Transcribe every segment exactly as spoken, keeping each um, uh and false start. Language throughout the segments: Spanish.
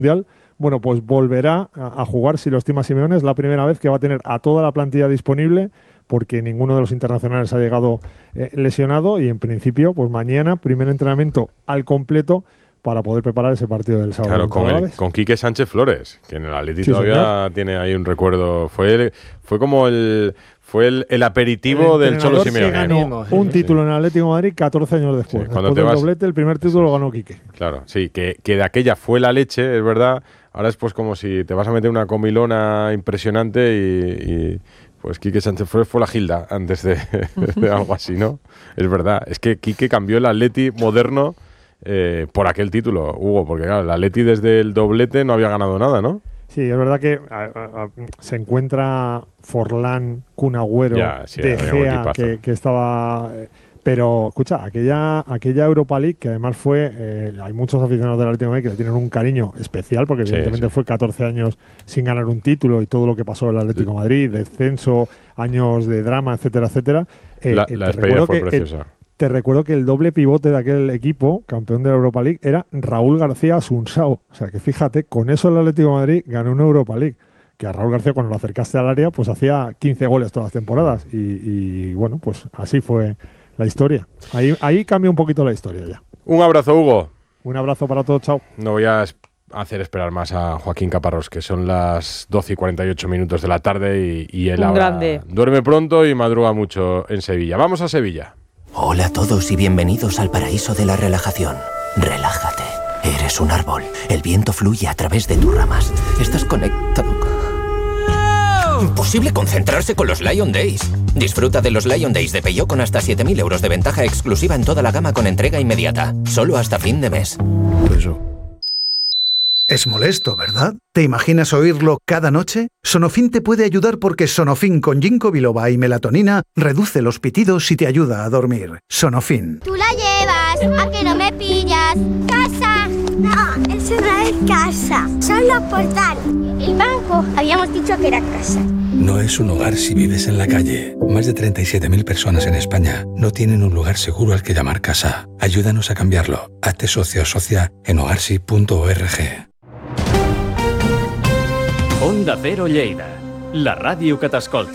Mundial. Bueno, pues volverá a, a jugar, si lo estima Simeone, es la primera vez que va a tener a toda la plantilla disponible, porque ninguno de los internacionales ha llegado eh, lesionado, y en principio, pues mañana, primer entrenamiento al completo para poder preparar ese partido del sábado. Claro, con, el, con Quique Sánchez Flores, que en el Atleti sí, todavía señor. tiene ahí un recuerdo. Fue, el, fue como el fue el, el aperitivo el del Cholo Simeone. Ganó un título en el Atlético de Madrid catorce años después. Sí, después del vas... doblete, el primer título lo ganó Quique. Claro, sí, que, que de aquella fue la leche, es verdad. Ahora es pues como si te vas a meter una comilona impresionante y... y pues Quique Sánchez Flores fue la Gilda antes de, de algo así, ¿no? Es verdad, es que Quique cambió el Atleti moderno eh, por aquel título, Hugo, porque claro, el Atleti desde el doblete no había ganado nada, ¿no? Sí, es verdad que a, a, a, se encuentra Forlán, Kun Agüero, ya, sí, De Gea, que, que estaba... Eh, pero, escucha, aquella, aquella Europa League, que además fue... Eh, hay muchos aficionados del Atlético de Madrid que le tienen un cariño especial, porque sí, evidentemente sí. fue catorce años sin ganar un título y todo lo que pasó en el Atlético de Madrid, descenso, años de drama, etcétera, etcétera. Eh, la la despedida fue preciosa. Eh, te recuerdo que el doble pivote de aquel equipo, campeón de la Europa League, era Raúl García Asunsao. O sea, que fíjate, con eso el Atlético de Madrid ganó una Europa League. Que a Raúl García, cuando lo acercaste al área, pues hacía quince goles todas las temporadas. Y, y bueno, pues así fue la historia. Ahí, ahí cambia un poquito la historia ya. Un abrazo, Hugo. Un abrazo para todos, chao. No voy a hacer esperar más a Joaquín Caparrós, que son las doce y cuarenta y ocho minutos de la tarde y, y él un ahora grande. duerme pronto y madruga mucho en Sevilla. Vamos a Sevilla. Hola a todos y bienvenidos al paraíso de la relajación. Relájate. Eres un árbol. El viento fluye a través de tus ramas. Estás conectado. Imposible concentrarse con los Lion Days. Disfruta de los Lion Days de Peugeot con hasta siete mil euros de ventaja exclusiva en toda la gama con entrega inmediata. Solo hasta fin de mes. Eso. Es molesto, ¿verdad? ¿Te imaginas oírlo cada noche? Sonofin te puede ayudar porque Sonofin con ginkgo biloba y melatonina reduce los pitidos y te ayuda a dormir. Sonofin. Tú la llevas, a que no me pillas. ¡Casa! No, eso no es casa, solo portal. El banco, habíamos dicho que era casa. No es un hogar si vives en la calle. Más de treinta y siete mil personas en España no tienen un lugar seguro al que llamar casa. Ayúdanos a cambiarlo. Hazte socio o socia en hogarsi punto org. Onda Cero Lleida, la ràdio que t'escolta.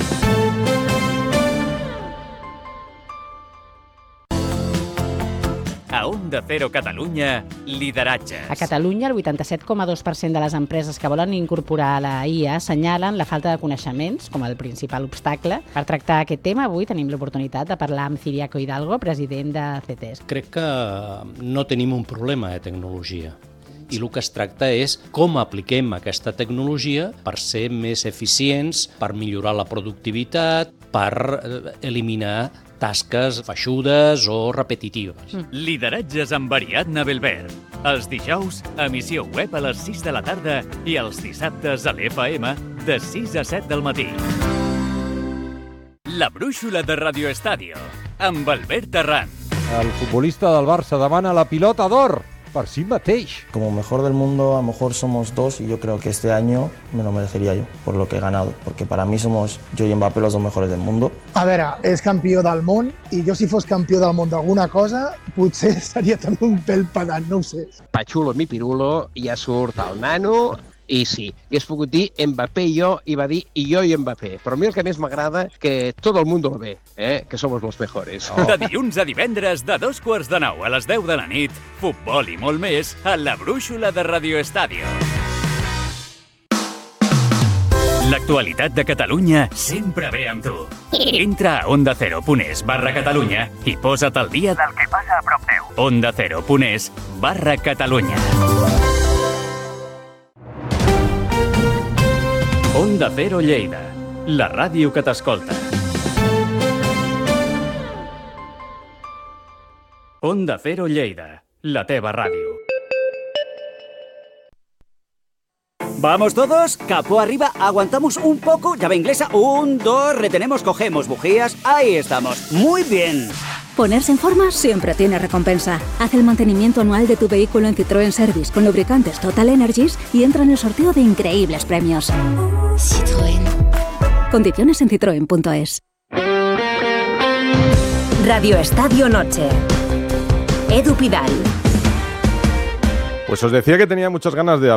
A Onda Cero Catalunya, lideratges. A Catalunya, el vuitanta-set coma dos per cent de les empreses que volen incorporar la I A assenyalen la falta de coneixements com el principal obstacle. Per tractar aquest tema, avui tenim l'oportunitat de parlar amb Ciriaco Hidalgo, president de C E T E S. Crec que no tenim un problema de tecnologia. I el que es tracta és com apliquem aquesta tecnologia per ser més eficients, per millorar la productivitat, per eliminar tasques feixudes o repetitives. Mm. Lideratges amb Ariadna Belver. Els dijous, emissió web a les sis de la tarda i els dissabtes a l'F M de sis a set del matí. La brúixola de Radio Estadio, amb Albert Arran. El futbolista del Barça demana la pilota d'or per si mateix. Como mejor del mundo, a lo mejor somos dos y yo creo que este año me lo merecería yo por lo que he ganado, porque para mí somos yo y Mbappé los dos mejores del mundo. A veure, és campió del món i jo si fos campió del món d'alguna cosa potser seria també un pèl pedant, no ho sé. Pachulo mi pirulo, ja surt el nano i sí, hagués pogut dir Mbappé i jo i va dir i jo i Mbappé, però a mi el que més m'agrada que tot el món lo ve, eh? Que somos los mejores. Oh. De dilluns a divendres, de dos quarts de nou a les deu de la nit, futbol i molt més a la brúixola de Radio Estadio. L'actualitat de Catalunya sempre ve amb tu. Entra a ondacero.es barra Catalunya i posa't al dia del que passa a prop teu. ondacero.es barra Catalunya. Onda Cero Lleida, la ràdio que t'escolta. Onda Cero Lleida, la teva ràdio. Vamos todos, capó arriba, aguantamos un poco, llave inglesa, un, dos, retenemos, cogemos bujías, ahí estamos, muy bien. Ponerse en forma siempre tiene recompensa. Haz el mantenimiento anual de tu vehículo en Citroën Service con lubricantes Total Energies y entra en el sorteo de increíbles premios. Citroën. Condiciones en citroen punto es. Radio Estadio Noche. Edu Pidal. Pues os decía que tenía muchas ganas de hablar